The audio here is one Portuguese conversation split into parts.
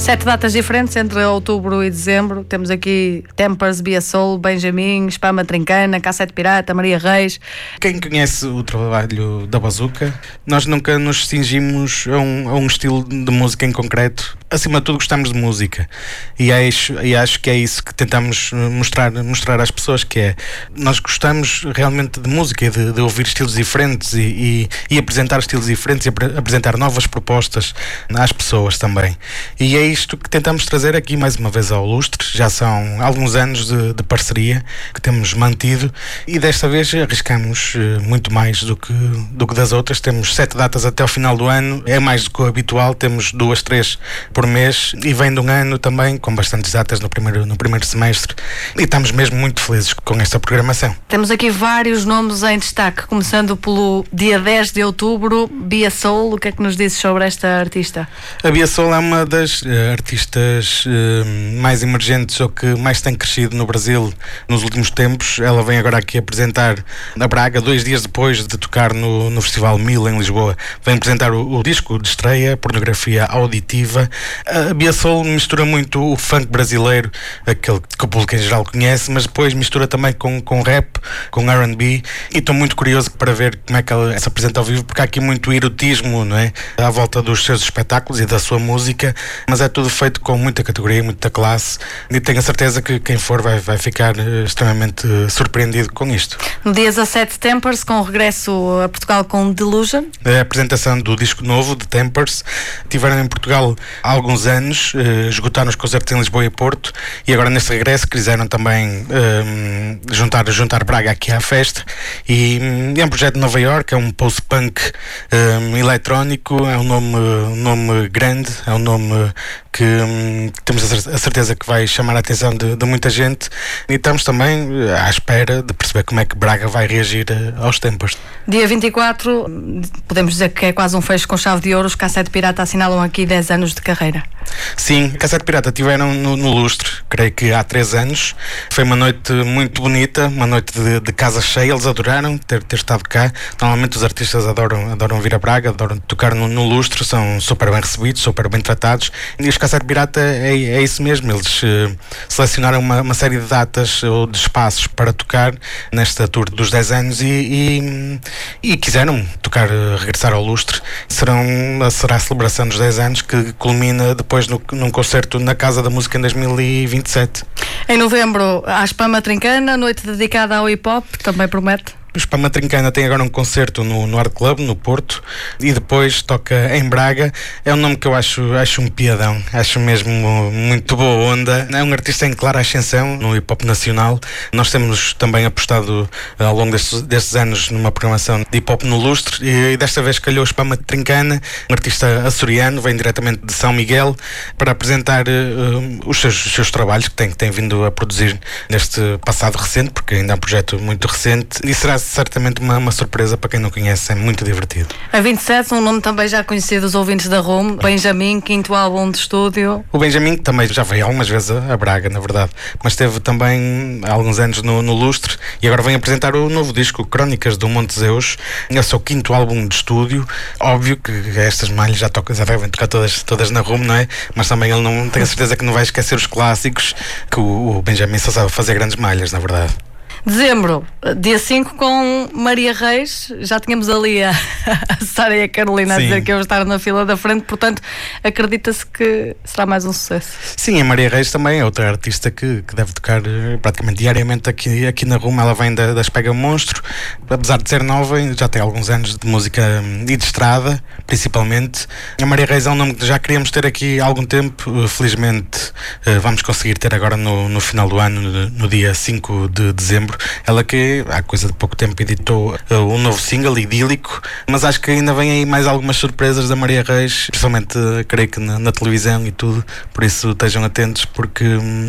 7 datas diferentes entre outubro e dezembro. Temos aqui Tempers, Bia Soul, Benjamin, Spama Trincana, Cassete Pirata, Maria Reis. Quem conhece o trabalho da Bazuca, nós nunca nos cingimos a um estilo de música em concreto. Acima de tudo, gostamos de música e acho que é isso que tentamos mostrar às pessoas, que é, nós gostamos realmente de música e de ouvir estilos diferentes e apresentar estilos diferentes e apresentar novas propostas às pessoas também. E é isto que tentamos trazer aqui mais uma vez ao Lustre. Já são alguns anos de parceria que temos mantido e desta vez arriscamos muito mais do que das outras. Temos 7 datas até ao final do ano, é mais do que o habitual, temos 2, 3 por mês e vem de um ano também com bastantes datas no primeiro semestre e estamos mesmo muito felizes com esta programação. Temos aqui vários nomes em destaque, começando pelo dia 10 de outubro, Bia Soul. O que é que nos dizes sobre esta artista? A Bia Soul é uma das artistas mais emergentes ou que mais tem crescido no Brasil nos últimos tempos. Ela vem agora aqui apresentar na Braga, 2 dias depois de tocar no Festival 1000 em Lisboa. Vem apresentar o disco de estreia, Pornografia Auditiva. A Bia Soul mistura muito o funk brasileiro, aquele que o público em geral conhece, mas depois mistura também com rap, com R&B, e estou muito curioso para ver como é que ela se apresenta ao vivo, porque há aqui muito erotismo, não é? À volta dos seus espetáculos e da sua música, mas é tudo feito com muita categoria, muita classe, e tenho a certeza que quem for vai ficar extremamente surpreendido com isto. No dia 17, Tempers, com regresso a Portugal com Delusion. A apresentação do disco novo de Tempers. Tiveram em Portugal há alguns anos, esgotaram os concertos em Lisboa e Porto, e agora neste regresso quiseram também juntar Braga aqui à festa, e é um projeto de Nova Iorque, é um post-punk eletrónico, é um nome grande, é um nome que temos a certeza que vai chamar a atenção de muita gente, e estamos também à espera de perceber como é que Braga vai reagir aos Tempos. Dia 24, podemos dizer que é quase um fecho com chave de ouro. Os Cassete Pirata assinalam aqui 10 anos de carreira. Sim, Cassete Pirata tiveram no Lustre, creio que há 3 anos. Foi uma noite muito bonita, uma noite de casa cheia. Eles adoraram ter estado cá. Normalmente os artistas adoram vir a Braga, adoram tocar no Lustre, são super bem recebidos, super bem tratados. E os Cassete Pirata é isso mesmo. Eles selecionaram uma série de datas ou de espaços para tocar nesta tour dos 10 anos e quiseram regressar ao Lustre. Será a celebração dos 10 anos que culmina depois num concerto na Casa da Música em 2027. Em novembro, a Spama Trincana, noite dedicada ao hip-hop, também promete. O Spama Trincana tem agora um concerto no Art Club, no Porto, e depois toca em Braga. É um nome que eu acho um piadão, acho mesmo muito boa onda. É um artista em clara ascensão no hip-hop nacional. Nós temos também apostado ao longo destes anos numa programação de hip-hop no Lustre, e desta vez calhou o Spama Trincana, um artista açoriano, vem diretamente de São Miguel, para apresentar os seus trabalhos que tem vindo a produzir neste passado recente, porque ainda é um projeto muito recente, e será certamente uma surpresa para quem não conhece, é muito divertido. A 27, um nome também já conhecido dos ouvintes da Room, Benjamin, 5º álbum de estúdio. O Benjamin também já veio algumas vezes a Braga, na verdade, mas esteve também há alguns anos no Lustre, e agora vem apresentar o novo disco, Crónicas do Monte Zeus. É o seu 5º álbum de estúdio. Óbvio que estas malhas já devem tocar todas na Room, não é? Mas também ele não tem a certeza que não vai esquecer os clássicos, que o Benjamin só sabe fazer grandes malhas, na verdade. Dezembro, dia 5, com Maria Reis. Já tínhamos ali a Sara e a Carolina a dizer que eu estar na fila da frente, portanto acredita-se que será mais um sucesso. Sim, a Maria Reis também é outra artista que deve tocar praticamente diariamente aqui na Roma. Ela vem das Pega Monstro, apesar de ser nova, já tem alguns anos de música e de estrada, principalmente. A Maria Reis é um nome que já queríamos ter aqui há algum tempo. Felizmente vamos conseguir ter agora no final do ano, no dia 5 de dezembro. Ela que há coisa de pouco tempo editou um novo single, Idílico, mas acho que ainda vem aí mais algumas surpresas da Maria Reis, principalmente creio que na televisão e tudo, por isso estejam atentos, porque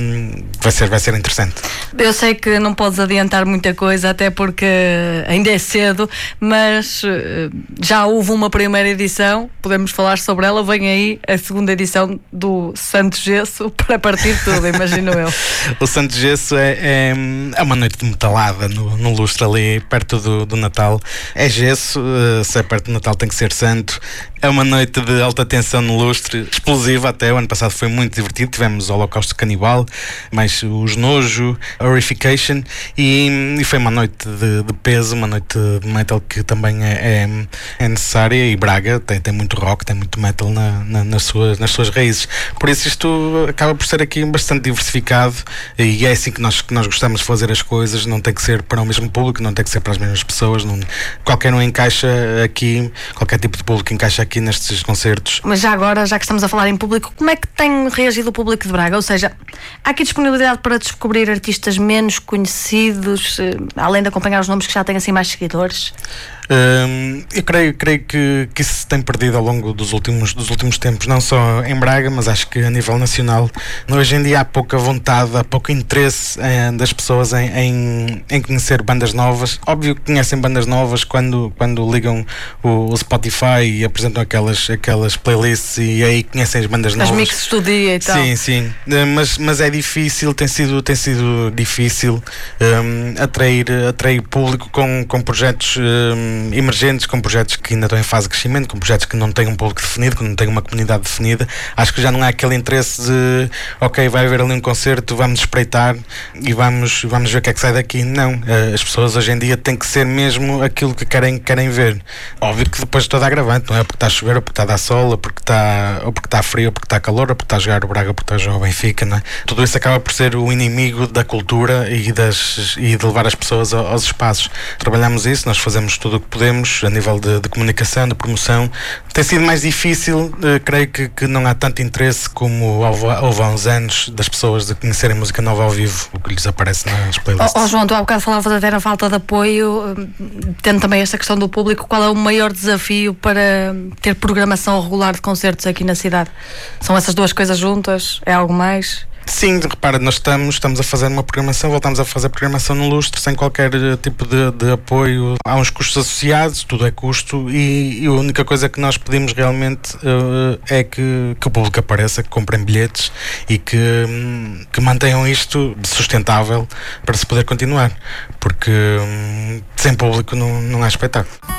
vai ser interessante. Eu sei que não podes adiantar muita coisa, até porque ainda é cedo, mas já houve uma primeira edição, podemos falar sobre ela. Vem aí a segunda edição do Santo Gesso para partir tudo, imagino eu. O Santo Gesso é uma noite de metalada no lustre ali perto do Natal. É gesso, se é perto do Natal tem que ser santo. É uma noite de alta tensão no lustre, explosiva até. O ano passado foi muito divertido. Tivemos o Holocausto Canibal, mais os Nojo, Horrification, e foi uma noite de peso, uma noite de metal que também é necessária. E Braga tem muito rock, tem muito metal nas suas raízes. Por isso isto acaba por ser aqui bastante diversificado, e é assim que nós gostamos de fazer as coisas. Não tem que ser para o mesmo público, não tem que ser para as mesmas pessoas. Qualquer um encaixa aqui, qualquer tipo de público encaixa aqui nestes concertos. Mas já agora, já que estamos a falar em público, como é que tem reagido o público de Braga? Ou seja, há aqui disponibilidade para descobrir artistas menos conhecidos, além de acompanhar os nomes que já têm assim mais seguidores? Eu creio que isso se tem perdido ao longo dos últimos tempos, não só em Braga, mas acho que a nível nacional. Hoje em dia há pouca vontade, há pouco interesse das pessoas em conhecer bandas novas. Óbvio que conhecem bandas novas quando ligam o Spotify e apresentam aquelas playlists, e aí conhecem as bandas novas. As mixes do dia e tal. Sim. Mas é difícil, tem sido difícil atrair público com projetos emergentes, com projetos que ainda estão em fase de crescimento, com projetos que não têm um público definido, que não têm uma comunidade definida. Acho que já não há aquele interesse de ok, vai haver ali um concerto, vamos espreitar e vamos ver o que é que sai daqui. Não, as pessoas hoje em dia têm que ser mesmo aquilo que querem ver. Óbvio que depois toda agravante, não é porque está a chover, ou porque está a dar sol, ou porque está frio, ou porque está calor, ou porque está a jogar o Braga, ou porque está a jogar o Benfica, não é? Tudo isso acaba por ser o inimigo da cultura e de levar as pessoas aos espaços. Trabalhamos isso, nós fazemos tudo o que podemos a nível de comunicação, de promoção. Tem sido mais difícil, creio que não há tanto interesse como houve há uns anos das pessoas de conhecerem música nova ao vivo, o que lhes aparece nas playlists. João, tu há bocado falavas até na falta de apoio, tendo também esta questão do público. Qual é o maior desafio para ter programação regular de concertos aqui na cidade? São essas duas coisas juntas? É algo mais? Sim, repara, nós estamos a fazer uma programação, voltamos a fazer programação no lustre sem qualquer tipo de apoio. Há uns custos associados, tudo é custo, e a única coisa que nós pedimos realmente é que o público apareça, que comprem bilhetes e que mantenham isto sustentável para se poder continuar, porque sem público não há espetáculo.